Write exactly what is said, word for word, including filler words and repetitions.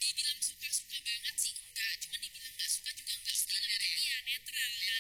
dibilang suka-suka banget sih enggak, cuman dibilang nggak suka juga enggak sih, iya netral ya.